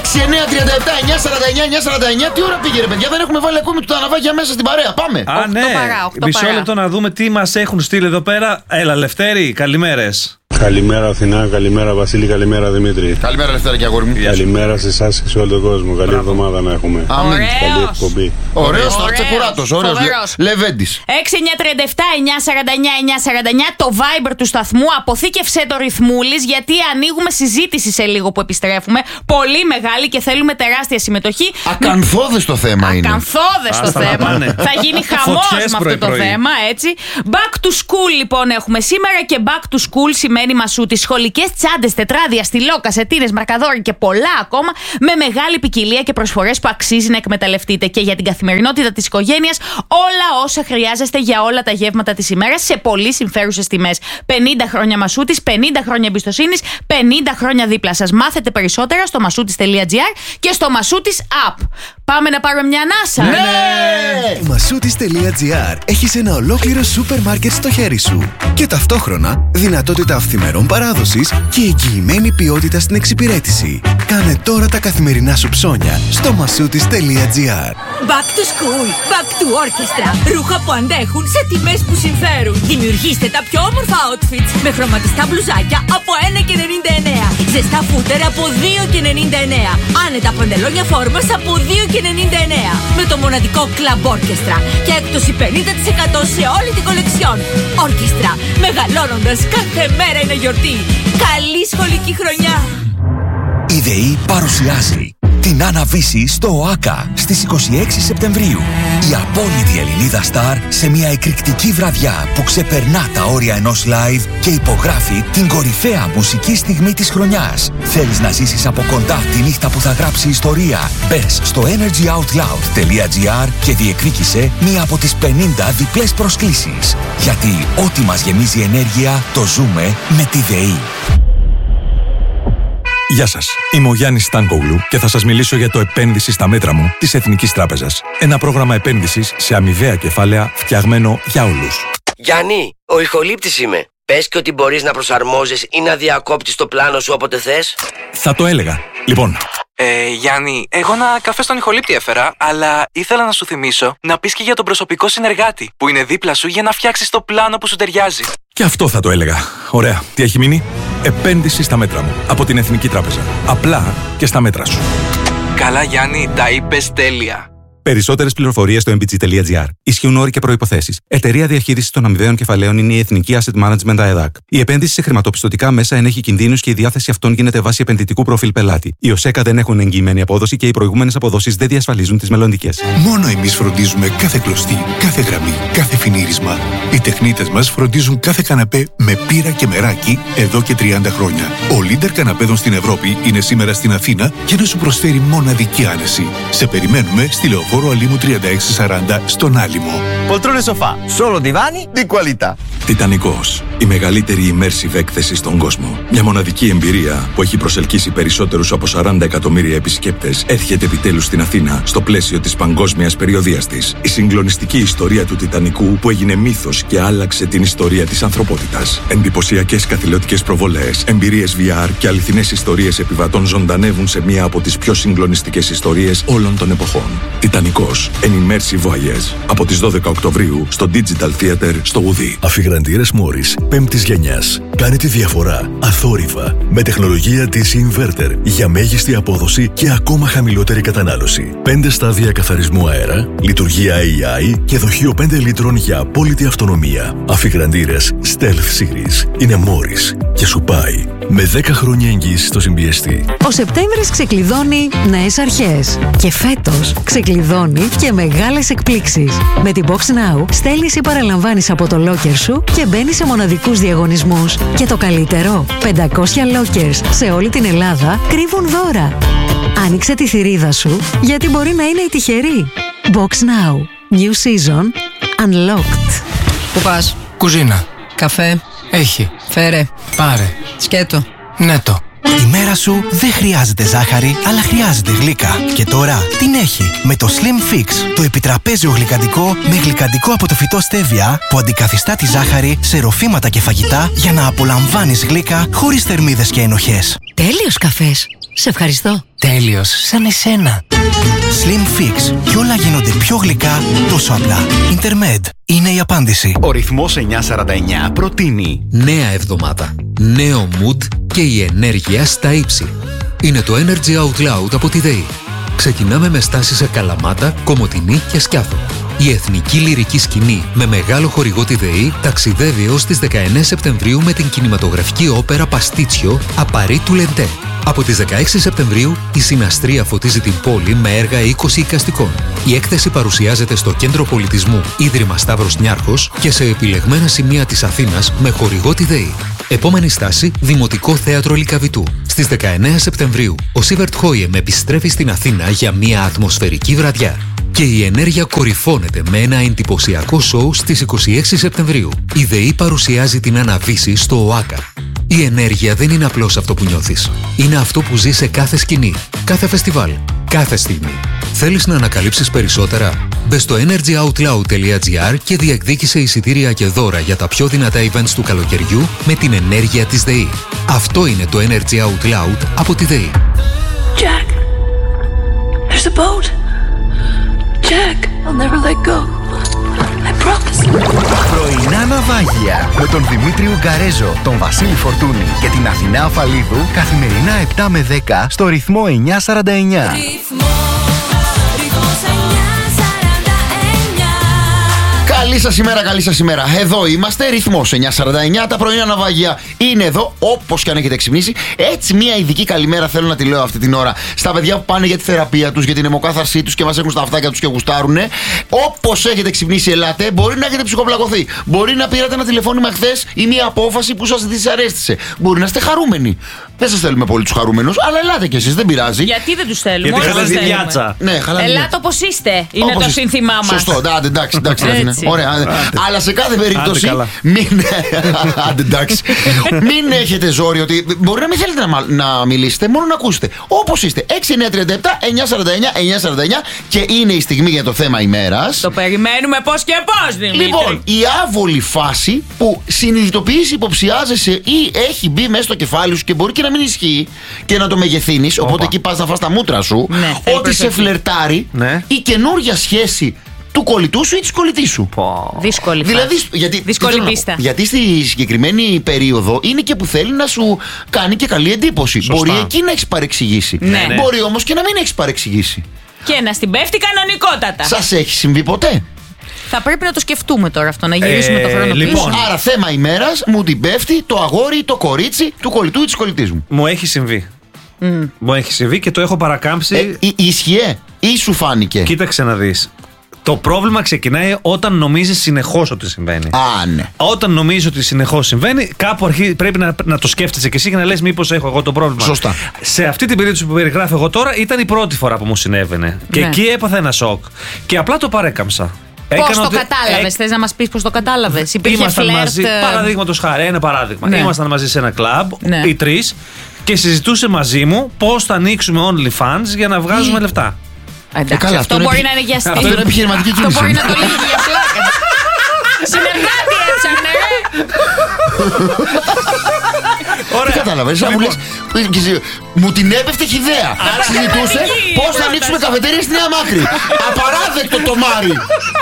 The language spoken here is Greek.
949. Τι ώρα πήγε, ρε παιδιά, δεν έχουμε βάλει ακόμη τα ναυάγια μέσα στην παρέα. Πάμε. Α, ναι. Μισό λεπτό να δούμε τι μας έχουν στείλει εδώ πέρα. Έλα, Λευτέρη, καλημέρες. Καλημέρα Αθηνά, καλημέρα Βασίλη, καλημέρα Δημήτρη. Καλημέρα Λευτέρη και αγόρι μου. Καλημέρα σε εσάς και σε όλο τον κόσμο. Καλή εβδομάδα να έχουμε. Αμήν. Καλή εκπομπή. Ωραίος Τσεκουράτος, ωραίος Λεβέντης. 6-937-949-949 το Viber του σταθμού. Αποθήκευσέ το ρυθμούλης, γιατί ανοίγουμε συζήτηση σε λίγο που επιστρέφουμε. Πολύ μεγάλη και θέλουμε τεράστια συμμετοχή. Ακανθώδες το θέμα είναι. Ακανθώδες το θέμα. Θα γίνει χαμός με αυτό το θέμα, έτσι. Back to school λοιπόν έχουμε σήμερα, και back to school σημαίνει Μασούτη. Σχολικές τσάντες, τετράδια, στυλό, κασετίνες, μαρκαδόροι και πολλά ακόμα, με μεγάλη ποικιλία και προσφορές που αξίζει να εκμεταλλευτείτε. Και για την καθημερινότητα της οικογένειας, όλα όσα χρειάζεστε για όλα τα γεύματα της ημέρας σε πολύ συμφέρουσες τιμές. 50 χρόνια Μασούτης, 50 χρόνια εμπιστοσύνης, 50 χρόνια δίπλα σας. Μάθετε περισσότερα στο masoutis.gr και στο Μασούτης app. Πάμε να πάρουμε μια ανάσα. Ναι! Masoutis.gr. Έχεις ένα ολόκληρο σούπερ μάρκετ στο χέρι σου. Και ταυτόχρονα δυνατότητα αυθημερών παράδοσης και εγγυημένη ποιότητα στην εξυπηρέτηση. Κάνε τώρα τα καθημερινά σου ψώνια στο masoutis.gr. Back to school, back to orchestra. Ρούχα που αντέχουν σε τιμές που συμφέρουν. Δημιουργήστε τα πιο όμορφα outfits με χρωματιστά μπλουζάκια από 1,99. Ζεστά φούτερ από 2,99. Άνετα παντελόνια φόρμας από 2,99. Με το μοναδικό Club Orchestra και έκπτωση 50% σε όλη την κολεξιόν. Orchestra, μεγαλώνοντας κάθε μέρα είναι γιορτή. Καλή σχολική χρονιά. Η ΔΕΗ παρουσιάζει την Αναβίση στο ΟΑΚΑ στις 26 Σεπτεμβρίου. Η απόλυτη Ελληνίδα στάρ σε μια εκρηκτική βραδιά που ξεπερνά τα όρια ενός live και υπογράφει την κορυφαία μουσική στιγμή της χρονιάς. Θέλεις να ζήσεις από κοντά τη νύχτα που θα γράψει ιστορία? Μπες στο energyoutloud.gr και διεκδίκησε μία από τις 50 διπλές προσκλήσεις. Γιατί ό,τι μας γεμίζει ενέργεια το ζούμε με τη ΔΕΗ. Γεια σας, είμαι ο Γιάννης Στάνκογλου και θα σας μιλήσω για το επένδυση στα μέτρα μου της Εθνικής Τράπεζας. Ένα πρόγραμμα επένδυσης σε αμοιβαία κεφάλαια φτιαγμένο για όλους. Γιάννη, ο ηχολήπτης είμαι. Πες και ότι μπορείς να προσαρμόζεις ή να διακόπτεις το πλάνο σου όποτε θες. Θα το έλεγα. Λοιπόν. Γιάννη, εγώ ένα καφέ στον ηχολήπτη έφερα, αλλά ήθελα να σου θυμίσω να πεις και για τον προσωπικό συνεργάτη που είναι δίπλα σου για να φτιάξεις το πλάνο που σου ταιριάζει. Και αυτό θα το έλεγα. Ωραία. Τι έχει μείνει? Επένδυση στα μέτρα μου. Από την Εθνική Τράπεζα. Απλά και στα μέτρα σου. Καλά, Γιάννη, τα είπες τέλεια. Περισσότερες πληροφορίες στο mbg.gr. Ισχύουν όροι και προϋποθέσεις. Εταιρεία διαχείρισης των αμοιβαίων κεφαλαίων είναι η Εθνική Asset Management ΑΕΔΑΚ. Η επένδυση σε χρηματοπιστωτικά μέσα ενέχει κινδύνους και η διάθεση αυτών γίνεται βάσει επενδυτικού προφίλ πελάτη. Οι ΟΣΕΚΑ δεν έχουν εγγυημένη απόδοση και οι προηγούμενες αποδόσεις δεν διασφαλίζουν τις μελλοντικές. Μόνο εμείς φροντίζουμε κάθε κλωστή, κάθε γραμμή, κάθε φινίρισμα. Οι τεχνίτες μας φροντίζουν κάθε καναπέ με πύρα και μεράκι εδώ και 30 χρόνια. Ο leader καναπέδων στην Ευρώπη είναι σήμερα στην Αθήνα για να σου προσφέρει μοναδική άνεση. Σε περιμένουμε στη Λεωφόρο Αλήμου 3640 στον Άλυμο. Poltrone sofà, solo divani di qualità. Τιτανικός. Η μεγαλύτερη immersive έκθεση στον κόσμο. Μια μοναδική εμπειρία που έχει προσελκύσει περισσότερους από 40 εκατομμύρια επισκέπτες έρχεται επιτέλους στην Αθήνα στο πλαίσιο της παγκόσμιας περιοδείας της. Η συγκλονιστική ιστορία του Τιτανικού που έγινε μύθος και άλλαξε την ιστορία της ανθρωπότητας. Εντυπωσιακές καθηλωτικές προβολές, εμπειρίες VR και αληθινές ιστορίες επιβατών ζωντανεύουν σε μία από τις πιο συγκλονιστικές ιστορίες όλων των εποχών. Τιτανικός. An immersive voyage. Από τις 12 Οκτωβρίου στο Digital Theater στο Ουδί. Αφιγραντήρες Morris 5ης γενιάς. Κάνε τη διαφορά αθόρυβα με τεχνολογία DC Inverter για μέγιστη απόδοση και ακόμα χαμηλότερη κατανάλωση. 5 στάδια καθαρισμού αέρα, λειτουργία AI και δοχείο 5 λίτρων για απόλυτη αυτονομία. Αφιγραντήρες Stealth Series είναι Morris και σου πάει με 10 χρόνια εγγύηση στο συμπιεστή. Ο Σεπτέμβρης ξεκλειδώνει νέες αρχές και φέτος ξεκλειδώνει και μεγάλες εκπλήξεις. Με την Box Now στέλνεις ή παραλαμβάνεις από το locker σου και μπαίνεις σε μοναδικούς διαγωνισμούς. Και το καλύτερο, 500 lockers σε όλη την Ελλάδα κρύβουν δώρα. Άνοιξε τη θηρίδα σου, γιατί μπορεί να είναι η τυχερή. Box Now. New season. Unlocked. Πού πας? Κουζίνα. Καφέ? Έχει. Φέρε. Πάρε. Σκέτο. Νέτο. Η μέρα σου δεν χρειάζεται ζάχαρη, αλλά χρειάζεται γλύκα. Και τώρα την έχει με το Slim Fix, το επιτραπέζιο γλυκαντικό με γλυκαντικό από το φυτό stevia που αντικαθιστά τη ζάχαρη σε ροφήματα και φαγητά για να απολαμβάνεις γλύκα χωρίς θερμίδες και ενοχές. Τέλειος καφές. Σε ευχαριστώ. Τέλειος, σαν εσένα. Slim Fix. Κι όλα γίνονται πιο γλυκά, τόσο απλά. Intermed είναι η απάντηση. Ο ρυθμός 949 προτείνει νέα εβδομάδα, νέο mood και η ενέργεια στα ύψη. Είναι το Energy Out Loud από τη ΔΕΗ. Ξεκινάμε με στάση σε Καλαμάτα, Κομοτηνή και Σκιάθο. Η εθνική λυρική σκηνή με μεγάλο χορηγό τη ΔΕΗ ταξιδεύει έως τις 19 Σεπτεμβρίου με την κινηματογραφική όπερα Παστίτσιο Απαρί του Λεντέ. Από τις 16 Σεπτεμβρίου η Συναστρία φωτίζει την πόλη με έργα 20 εικαστικών. Η έκθεση παρουσιάζεται στο Κέντρο Πολιτισμού Ίδρυμα Σταύρος Νιάρχος και σε επιλεγμένα σημεία της Αθήνας με χορηγό τη ΔΕΗ. Επόμενη στάση, Δημοτικό Θέατρο Λυκαβητού. Στις 19 Σεπτεμβρίου, ο Σίβερτ Χόιεμ επιστρέφει στην Αθήνα για μια ατμοσφαιρική βραδιά. Και η ενέργεια κορυφώνεται με ένα εντυπωσιακό σοου στις 26 Σεπτεμβρίου. Η ΔΕΗ παρουσιάζει την Αναβίση στο ΟΑΚΑ. Η ενέργεια δεν είναι απλώς αυτό που νιώθεις. Είναι αυτό που ζει σε κάθε σκηνή, κάθε φεστιβάλ, κάθε στιγμή. Θέλεις να ανακαλύψεις περισσότερα? Μπες στο energyoutloud.gr και διεκδίκησε εισιτήρια και δώρα για τα πιο δυνατά events του καλοκαιριού με την ενέργεια της ΔΕΗ. Αυτό είναι το Energy Out Loud από τη ΔΕΗ. Jack, there's a boat. Jack, I'll never let go. I promise. Πρωινά ναυάγια με τον Δημήτριο Γκαρέζο, τον Βασίλη Φορτούνη και την Αθηνά Αφαλίδου καθημερινά 7 με 10 στο ρυθμό 949. Καλή σας ημέρα, καλή σας ημέρα. Εδώ είμαστε, ρυθμός 949. Τα πρωινά ναυάγια είναι εδώ, όπως και αν έχετε ξυπνήσει. Έτσι, μια ειδική καλημέρα θέλω να τη λέω αυτή την ώρα στα παιδιά που πάνε για τη θεραπεία τους, για την αιμοκάθαρσή τους και μας έχουν στα αυτάκια τους και γουστάρουνε. Όπως έχετε ξυπνήσει, ελάτε. Μπορεί να έχετε ψυχοπλακωθεί. Μπορεί να πήρατε ένα τηλεφώνημα χθες ή μια απόφαση που σας δυσαρέστησε. Μπορεί να είστε χαρούμενοι. Δεν σας θέλουμε πολύ τους χαρούμενους, αλλά ελάτε κι εσείς, δεν πειράζει. Γιατί δεν τους θέλουμε? Γιατί χαλάει τη διάτσα. Ναι, ελάτε όπως είστε. Είναι το σύνθημά μας. Σωστό, εντάξει. Ωραία. Αλλά σε κάθε περίπτωση. Μην έχετε ζόρι ότι μπορεί να μην θέλετε να μιλήσετε, μόνο να ακούσετε. Όπως είστε. 6937-949-949 και είναι η στιγμή για το θέμα ημέρας. Το περιμένουμε πώς και πώς, Δημήτρη. Λοιπόν, η άβολη φάση που συνειδητοποιείς, υποψιάζεσαι ή έχει μπει μέσα στο κεφάλι σου και μπορεί και να μην ισχύει και να το μεγεθύνεις. Οπότε εκεί πας να φας τα μούτρα σου. Ότι σε φλερτάρει η καινούρια σχέση του κολλητού σου ή της κολλητής σου. Δύσκολη δηλαδή, δύσκολη πίστα. Γιατί στη συγκεκριμένη περίοδο είναι και που θέλει να σου κάνει και καλή εντύπωση. Σωστά. Μπορεί εκεί να έχεις παρεξηγήσει. Ναι. Μπορεί όμως και να μην έχεις παρεξηγήσει. Και να στην πέφτει κανονικότατα. Σας έχει συμβεί ποτέ? Θα πρέπει να το σκεφτούμε τώρα αυτό, να γυρίσουμε το χρόνο λοιπόν, πίσω. Άρα θέμα ημέρας, μου την πέφτει το αγόρι, το κορίτσι του κολλητού ή της κολλητής μου. Μου έχει συμβεί. Μου έχει συμβεί και το έχω παρακάμψει. Ίσχυε ή σου φάνηκε? Κοίταξε να δεις. Το πρόβλημα ξεκινάει όταν νομίζεις συνεχώς ότι συμβαίνει. Α, ναι. Όταν νομίζεις ότι συνεχώς συμβαίνει, κάπου πρέπει να το σκέφτεσαι και εσύ και να λες μήπως έχω εγώ το πρόβλημα. Σωστά. Σε αυτή την περίπτωση που περιγράφω εγώ τώρα ήταν η πρώτη φορά που μου συνέβαινε. Και εκεί έπαθα ένα σοκ. Και απλά το παρέκαμψα. Πώς το κατάλαβες, θες να μας πεις πώς το κατάλαβες? Υπήρχε φλερτ? Μαζί, παραδείγματος χάρη, ένα παράδειγμα. Ναι. Ήμασταν μαζί σε ένα κλαμπ, οι τρεις, και συζητούσε μαζί μου πώς θα ανοίξουμε OnlyFans για να βγάζουμε λεφτά. Εντάξει, αυτό μπορεί να είναι για στήλη. Αυτό είναι επιχειρηματική κίνηση. Αυτό μπορεί να το λύγει για πλάκα. Συνεργάτη έψαχνε, Ωραία. Κατάλαβες, μου λες, μου την έπεφτε ιδέα. Συζητούσε πώς θα ανοίξουμε καφετέρια στη Νέα Μάκρη. Απαράδεκτο το Μάρι.